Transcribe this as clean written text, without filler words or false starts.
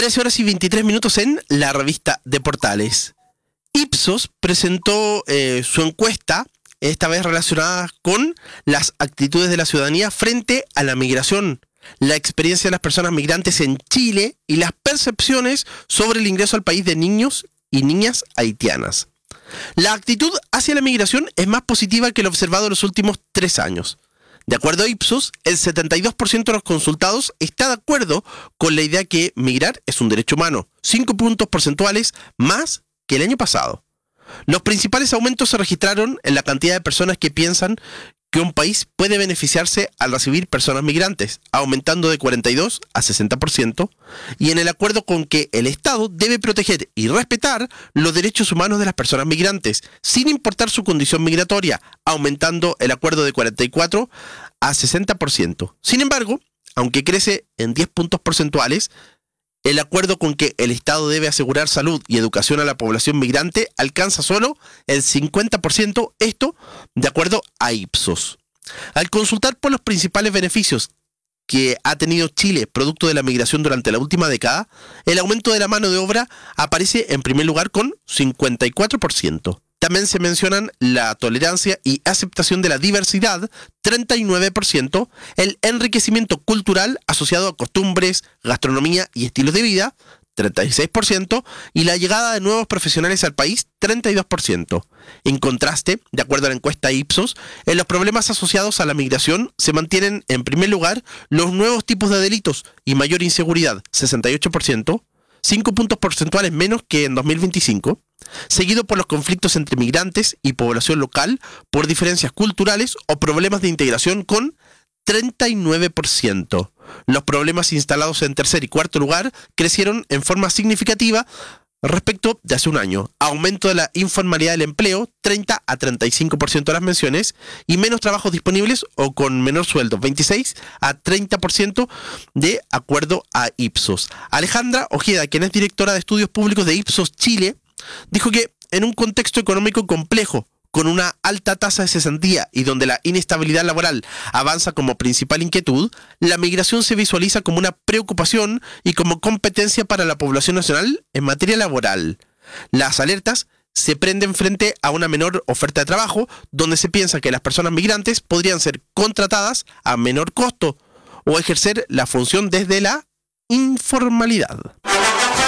13 horas y 23 minutos en la revista de Portales. Ipsos presentó su encuesta, esta vez relacionada con las actitudes de la ciudadanía frente a la migración, la experiencia de las personas migrantes en Chile y las percepciones sobre el ingreso al país de niños y niñas haitianas. La actitud hacia la migración es más positiva que lo observado en los últimos 3 años. De acuerdo a Ipsos, el 72% de los consultados está de acuerdo con la idea que migrar es un derecho humano, 5 puntos porcentuales más que el año pasado. Los principales aumentos se registraron en la cantidad de personas que piensan que un país puede beneficiarse al recibir personas migrantes, aumentando de 42 a 60%, y en el acuerdo con que el Estado debe proteger y respetar los derechos humanos de las personas migrantes, sin importar su condición migratoria, aumentando el acuerdo de 44 a 60%. Sin embargo, aunque crece en 10 puntos porcentuales, el acuerdo con que el Estado debe asegurar salud y educación a la población migrante alcanza solo el 50%, esto de acuerdo a Ipsos. Al consultar por los principales beneficios que ha tenido Chile producto de la migración durante la última década, el aumento de la mano de obra aparece en primer lugar con 54%. También se mencionan la tolerancia y aceptación de la diversidad, 39%, el enriquecimiento cultural asociado a costumbres, gastronomía y estilos de vida, 36%, y la llegada de nuevos profesionales al país, 32%. En contraste, de acuerdo a la encuesta Ipsos, en los problemas asociados a la migración se mantienen en primer lugar los nuevos tipos de delitos y mayor inseguridad, 68%, 5 puntos porcentuales menos que en 2025, seguido por los conflictos entre migrantes y población local por diferencias culturales o problemas de integración con 39%. Los problemas instalados en tercer y cuarto lugar crecieron en forma significativa respecto de hace un año. Aumento de la informalidad del empleo, 30 a 35% de las menciones, y menos trabajos disponibles o con menor sueldo, 26 a 30% de acuerdo a Ipsos. Alejandra Ojeda, quien es directora de estudios públicos de Ipsos Chile, dijo que en un contexto económico complejo, con una alta tasa de cesantía y donde la inestabilidad laboral avanza como principal inquietud, la migración se visualiza como una preocupación y como competencia para la población nacional en materia laboral. Las alertas se prenden frente a una menor oferta de trabajo, donde se piensa que las personas migrantes podrían ser contratadas a menor costo o ejercer la función desde la informalidad.